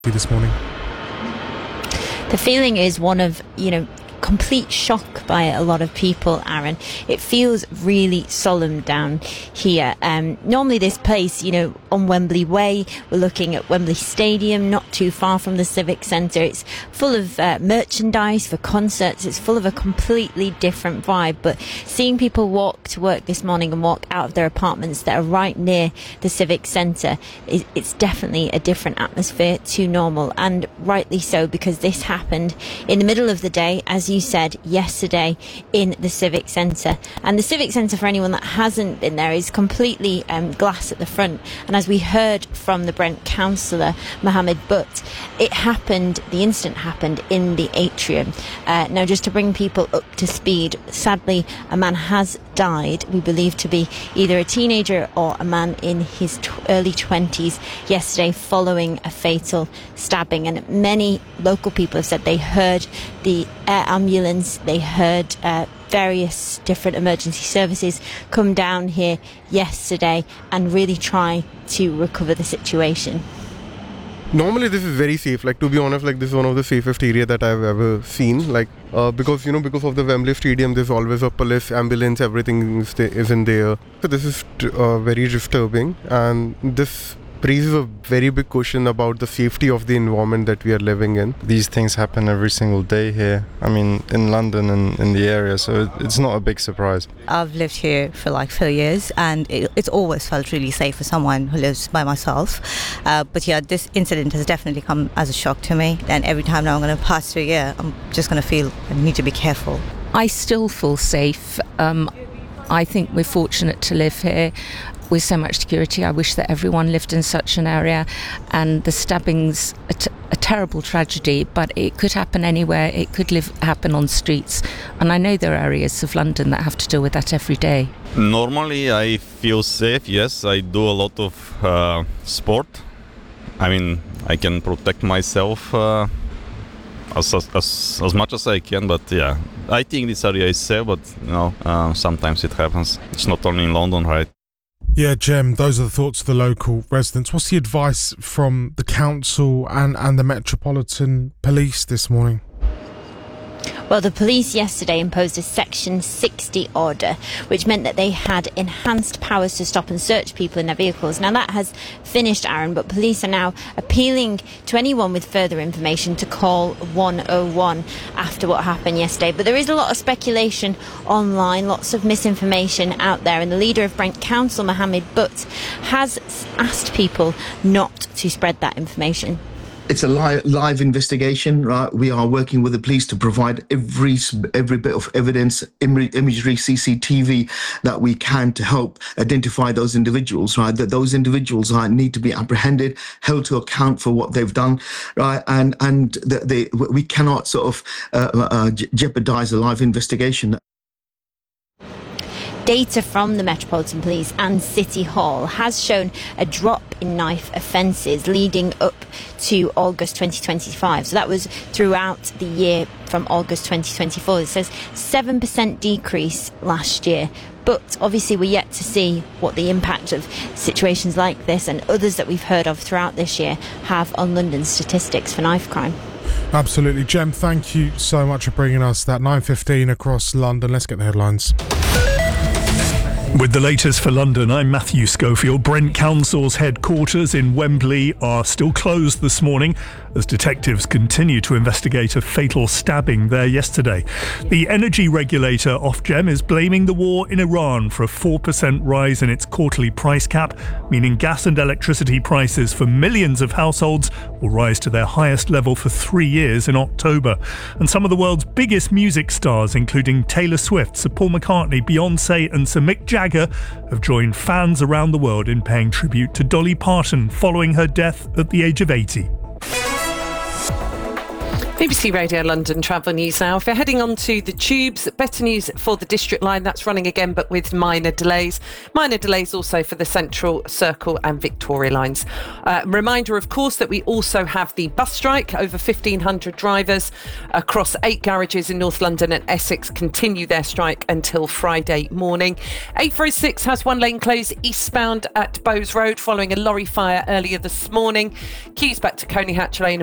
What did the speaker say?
this morning? The feeling is one of, complete shock by a lot of people, Aaron. It feels really solemn down here. Normally this place, on Wembley Way, we're looking at Wembley Stadium, not too far from the Civic Centre. It's full of merchandise for concerts. It's full of a completely different vibe. But seeing people walk to work this morning and walk out of their apartments that are right near the Civic Centre, it's definitely a different atmosphere to normal. And rightly so, because this happened in the middle of the day, as you said, yesterday in the Civic Centre. And the Civic Centre, for anyone that hasn't been there, is completely glass at the front. And as we heard from the Brent councillor, Mohammed Butt, the incident happened in the atrium. Now, just to bring people up to speed, sadly, a man has died, we believe to be either a teenager or a man in his early 20s yesterday following a fatal stabbing. And many local people have said they heard the air ambulance, they heard various different emergency services come down here yesterday and really try to recover the situation. Normally this is very safe, to be honest, this is one of the safest area that I've ever seen, because of the Wembley Stadium, there's always a police, ambulance, everything is in there. So this is very disturbing, and this raises a very big question about the safety of the environment that we are living in. These things happen every single day here. In London and in the area, so it's not a big surprise. I've lived here for 4 years, and it's always felt really safe for someone who lives by myself. But yeah, this incident has definitely come as a shock to me. And every time now I'm going to pass through here, I'm just going to feel I need to be careful. I still feel safe. I think we're fortunate to live here with so much security. I wish that everyone lived in such an area. And the stabbing's a terrible tragedy, but it could happen anywhere. It could happen on streets. And I know there are areas of London that have to deal with that every day. Normally I feel safe, yes. I do a lot of sport. I can protect myself as much as I can, but yeah. I think this area is safe, but sometimes it happens. It's not only in London, right? Yeah, Jem, those are the thoughts of the local residents. What's the advice from the council and the Metropolitan Police this morning? Well, the police yesterday imposed a Section 60 order, which meant that they had enhanced powers to stop and search people in their vehicles. Now, that has finished, Aaron, but police are now appealing to anyone with further information to call 101 after what happened yesterday. But there is a lot of speculation online, lots of misinformation out there, and the leader of Brent Council, Mohammed Butt, has asked people not to spread that information. It's a live investigation, right? We are working with the police to provide every bit of evidence, imagery, CCTV that we can to help identify those individuals, right? That those individuals need to be apprehended, held to account for what they've done, right? And we cannot jeopardize a live investigation. Data from the Metropolitan Police and City Hall has shown a drop in knife offences leading up to August 2025. So that was throughout the year from August 2024. It says 7% decrease last year. But obviously we're yet to see what the impact of situations like this and others that we've heard of throughout this year have on London's statistics for knife crime. Absolutely. Jem, thank you so much for bringing us that. 9:15 across London. Let's get the headlines. With the latest for London, I'm Matthew Schofield. Brent Council's headquarters in Wembley are still closed this morning as detectives continue to investigate a fatal stabbing there yesterday. The energy regulator Ofgem is blaming the war in Iran for a 4% rise in its quarterly price cap, meaning gas and electricity prices for millions of households will rise to their highest level for 3 years in October. And some of the world's biggest music stars, including Taylor Swift, Sir Paul McCartney, Beyoncé and Sir Mick Jagger, have joined fans around the world in paying tribute to Dolly Parton following her death at the age of 80. BBC Radio London travel news now. If you're heading on to the tubes, better news for the District line. That's running again, but with minor delays. Minor delays also for the Central, Circle and Victoria lines. Reminder, of course, that we also have the bus strike. Over 1,500 drivers across 8 garages in North London and Essex continue their strike until Friday morning. A406 has one lane closed eastbound at Bowes Road following a lorry fire earlier this morning. Queues back to Coney Hatch Lane